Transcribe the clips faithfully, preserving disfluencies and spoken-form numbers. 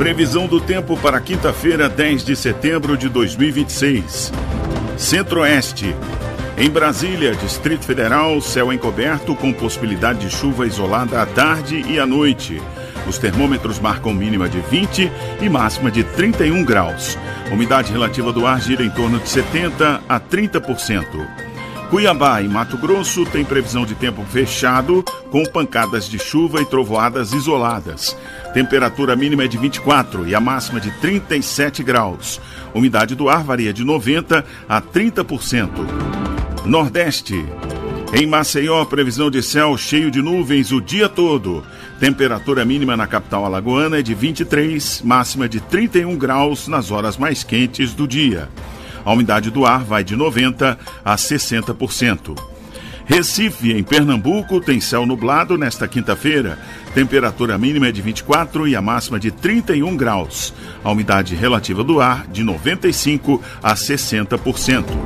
Previsão do tempo para quinta-feira, dez de setembro de dois mil e vinte e seis. Centro-Oeste. Em Brasília, Distrito Federal, céu encoberto com possibilidade de chuva isolada à tarde e à noite. Os termômetros marcam mínima de vinte e máxima de trinta e um graus. A umidade relativa do ar gira em torno de setenta a trinta por cento. Cuiabá e Mato Grosso tem previsão de tempo fechado, com pancadas de chuva e trovoadas isoladas. Temperatura mínima é de vinte e quatro e a máxima de trinta e sete graus. A umidade do ar varia de noventa a trinta por cento. Nordeste. Em Maceió, previsão de céu cheio de nuvens o dia todo. Temperatura mínima na capital alagoana é de vinte e três, máxima de trinta e um graus nas horas mais quentes do dia. A umidade do ar vai de noventa a sessenta por cento. Recife, em Pernambuco, tem céu nublado nesta quinta-feira. Temperatura mínima é de vinte e quatro e a máxima de trinta e um graus. A umidade relativa do ar de noventa e cinco a sessenta por cento.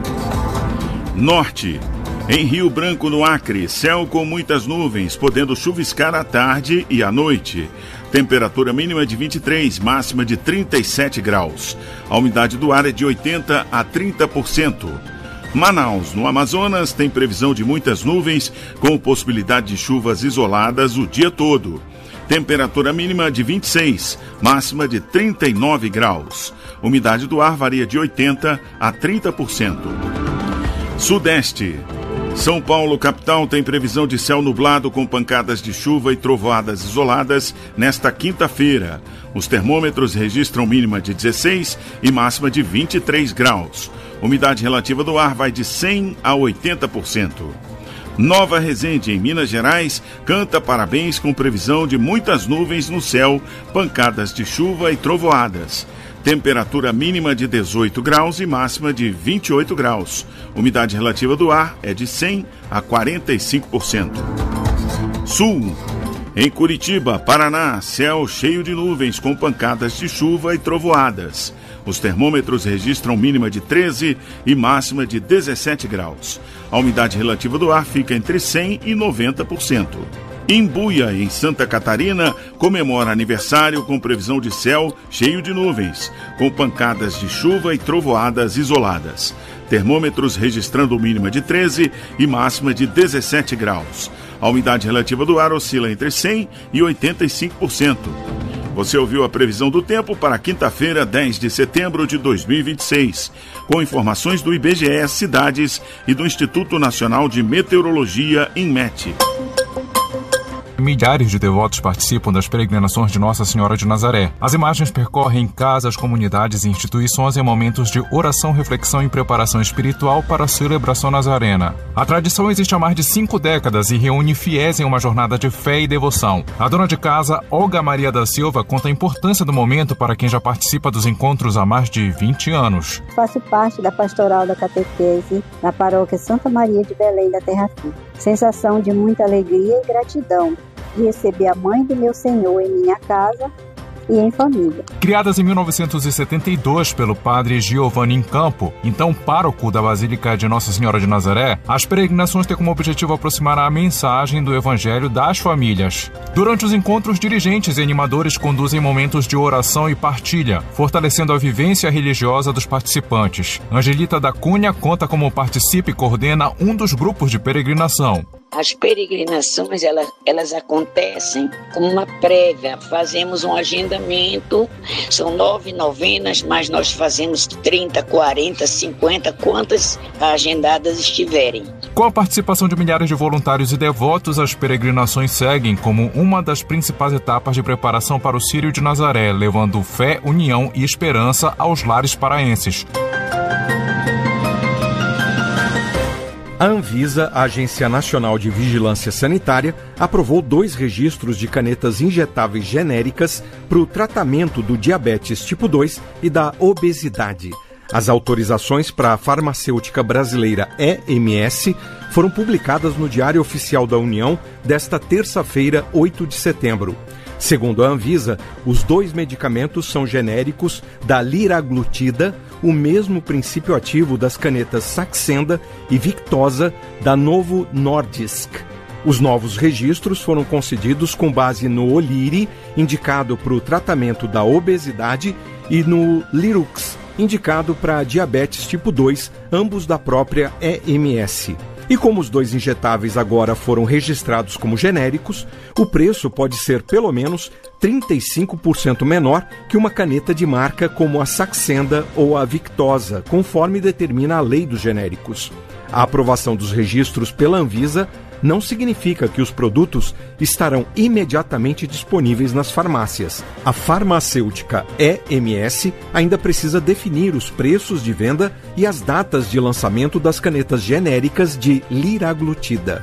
Norte. Em Rio Branco, no Acre, céu com muitas nuvens, podendo chuviscar à tarde e à noite. Temperatura mínima de vinte e três, máxima de trinta e sete graus. A umidade do ar é de oitenta a trinta por cento. Manaus, no Amazonas, tem previsão de muitas nuvens, com possibilidade de chuvas isoladas o dia todo. Temperatura mínima de vinte e seis, máxima de trinta e nove graus. A umidade do ar varia de oitenta a trinta por cento. Sudeste. São Paulo, capital, tem previsão de céu nublado com pancadas de chuva e trovoadas isoladas nesta quinta-feira. Os termômetros registram mínima de dezesseis e máxima de vinte e três graus. A umidade relativa do ar vai de cem a oitenta por cento. Nova Resende, em Minas Gerais, canta parabéns com previsão de muitas nuvens no céu, pancadas de chuva e trovoadas. Temperatura mínima de dezoito graus e máxima de vinte e oito graus. Umidade relativa do ar é de cem a quarenta e cinco por cento. Sul. Em Curitiba, Paraná, céu cheio de nuvens com pancadas de chuva e trovoadas. Os termômetros registram mínima de treze e máxima de dezessete graus. A umidade relativa do ar fica entre cem e noventa por cento. Imbuia, em Santa Catarina, comemora aniversário com previsão de céu cheio de nuvens, com pancadas de chuva e trovoadas isoladas. Termômetros registrando mínima de treze e máxima de dezessete graus. A umidade relativa do ar oscila entre cem e oitenta e cinco por cento. Você ouviu a previsão do tempo para quinta-feira, dez de setembro de dois mil e vinte e seis, com informações do I B G E Cidades e do Instituto Nacional de Meteorologia, INMET. Milhares de devotos participam das peregrinações de Nossa Senhora de Nazaré. As imagens percorrem casas, comunidades e instituições em momentos de oração, reflexão e preparação espiritual para a celebração nazarena. A tradição existe há mais de cinco décadas e reúne fiéis em uma jornada de fé e devoção. A dona de casa, Olga Maria da Silva, conta a importância do momento para quem já participa dos encontros há mais de vinte anos. Faço parte da pastoral da catequese na paróquia Santa Maria de Belém da Terra Firme. Sensação de muita alegria e gratidão de receber a mãe do meu Senhor em minha casa e em família. Criadas em mil novecentos e setenta e dois pelo padre Giovanni Incampo, então pároco da Basílica de Nossa Senhora de Nazaré, as peregrinações têm como objetivo aproximar a mensagem do Evangelho das famílias. Durante os encontros, dirigentes e animadores conduzem momentos de oração e partilha, fortalecendo a vivência religiosa dos participantes. Angelita da Cunha conta como participa e coordena um dos grupos de peregrinação. As peregrinações, elas, elas acontecem como uma prévia, fazemos um agendamento, são nove novenas, mas nós fazemos trinta, quarenta, cinquenta, quantas agendadas estiverem. Com a participação de milhares de voluntários e devotos, as peregrinações seguem como uma das principais etapas de preparação para o Círio de Nazaré, levando fé, união e esperança aos lares paraenses. A Anvisa, a Agência Nacional de Vigilância Sanitária, aprovou dois registros de canetas injetáveis genéricas para o tratamento do diabetes tipo dois e da obesidade. As autorizações para a farmacêutica brasileira E M S foram publicadas no Diário Oficial da União desta terça-feira, oito de setembro. Segundo a Anvisa, os dois medicamentos são genéricos da liraglutida, o mesmo princípio ativo das canetas Saxenda e Victoza da Novo Nordisk. Os novos registros foram concedidos com base no Oliri, indicado para o tratamento da obesidade, e no Lirux, indicado para diabetes tipo dois, ambos da própria E M S. E como os dois injetáveis agora foram registrados como genéricos, o preço pode ser pelo menos trinta e cinco por cento menor que uma caneta de marca como a Saxenda ou a Victoza, conforme determina a lei dos genéricos. A aprovação dos registros pela Anvisa não significa que os produtos estarão imediatamente disponíveis nas farmácias. A farmacêutica E M S ainda precisa definir os preços de venda e as datas de lançamento das canetas genéricas de liraglutida.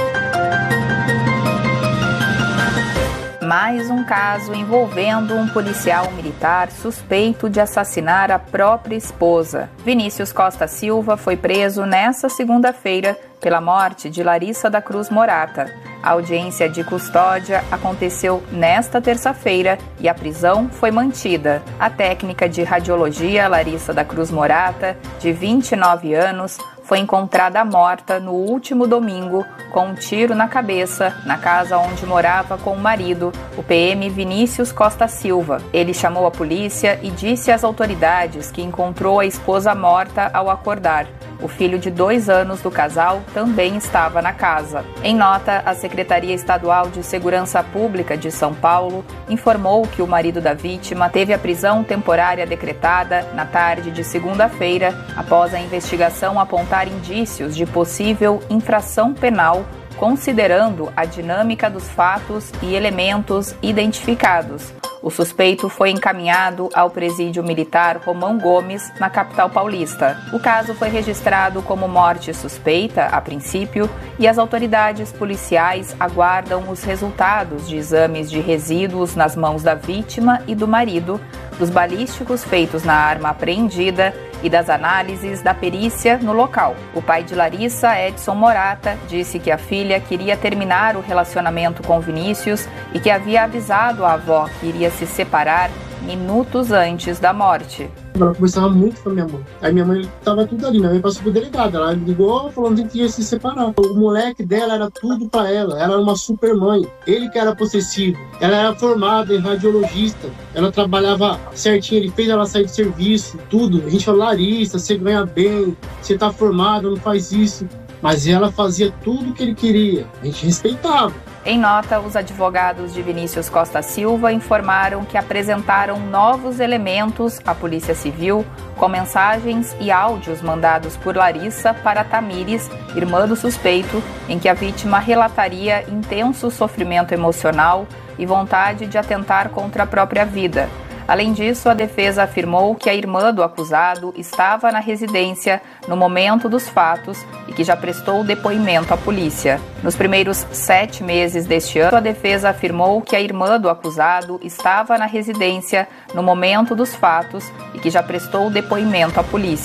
Mais um caso envolvendo um policial militar suspeito de assassinar a própria esposa. Vinícius Costa Silva foi preso nesta segunda-feira pela morte de Larissa da Cruz Morata. A audiência de custódia aconteceu nesta terça-feira e a prisão foi mantida. A técnica de radiologia Larissa da Cruz Morata, de vinte e nove anos, foi encontrada morta no último domingo com um tiro na cabeça na casa onde morava com o marido, o P M Vinícius Costa Silva. Ele chamou a polícia e disse às autoridades que encontrou a esposa morta ao acordar. O filho de dois anos do casal também estava na casa. Em nota, a Secretaria Estadual de Segurança Pública de São Paulo informou que o marido da vítima teve a prisão temporária decretada na tarde de segunda-feira, após a investigação apontar indícios de possível infração penal, considerando a dinâmica dos fatos e elementos identificados. O suspeito foi encaminhado ao presídio militar Romão Gomes, na capital paulista. O caso foi registrado como morte suspeita, a princípio, e as autoridades policiais aguardam os resultados de exames de resíduos nas mãos da vítima e do marido, dos balísticos feitos na arma apreendida e das análises da perícia no local. O pai de Larissa, Edson Morata, disse que a filha queria terminar o relacionamento com Vinícius e que havia avisado a avó que iria se separar minutos antes da morte. Ela conversava muito com a minha mãe. Aí minha mãe tava tudo ali, minha mãe passou pro delegado. Ela ligou falando que ia se separar. O moleque dela era tudo pra ela. Ela era uma super mãe. Ele que era possessivo. Ela era formada em radiologista. Ela trabalhava certinho. Ele fez ela sair de serviço, tudo. A gente falou, Larissa, você ganha bem, você tá formada, não faz isso. Mas ela fazia tudo o que ele queria. A gente respeitava. Em nota, os advogados de Vinícius Costa Silva informaram que apresentaram novos elementos à Polícia Civil com mensagens e áudios mandados por Larissa para Tamires, irmã do suspeito, em que a vítima relataria intenso sofrimento emocional e vontade de atentar contra a própria vida. Além disso, a defesa afirmou que a irmã do acusado estava na residência no momento dos fatos e que já prestou depoimento à polícia. Nos primeiros sete meses deste ano, a defesa afirmou que a irmã do acusado estava na residência no momento dos fatos e que já prestou depoimento à polícia.